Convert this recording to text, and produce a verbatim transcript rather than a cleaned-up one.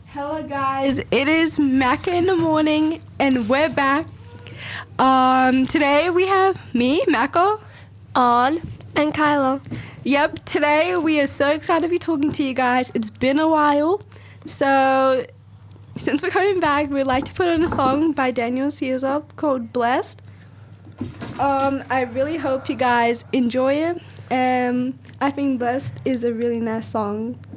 Hello guys, it is Macca in the morning and we're back. Um, today we have me, Macca, On, and Kyla. Yep, today we are so excited to be talking to you guys. It's been a while, so since we're coming back, we'd like to put on a song by Daniel Caesar called Blessed. Um, I really hope you guys enjoy it. Um, I think Blessed is a really nice song